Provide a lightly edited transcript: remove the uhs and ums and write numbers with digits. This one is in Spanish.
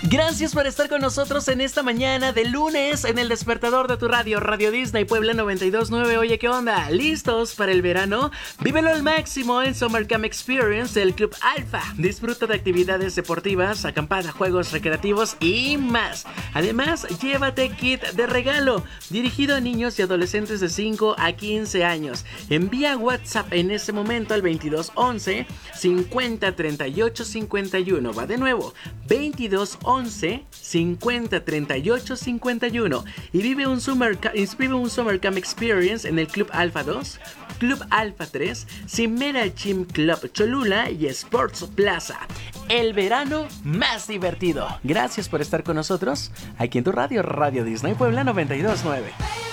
Gracias por estar con nosotros en esta mañana de lunes en el despertador de tu radio, Radio Disney Puebla 92.9. Oye, ¿qué onda? ¿Listos para el verano? Vívelo al máximo en Summer Camp Experience del Club Alfa. Disfruta de actividades deportivas, acampada, juegos recreativos y más. Además, llévate kit de regalo dirigido a niños y adolescentes de 5 a 15 años. Envía WhatsApp en este momento al 2211 50 38 51. Va de nuevo, 2211 50 38 51 y vive un Summer Camp Experience en el Club Alfa 2, Club Alfa 3, Cimera Gym Club Cholula y Sports Plaza. El verano más divertido. Gracias por estar con nosotros aquí en tu radio, Radio Disney Puebla 92.9.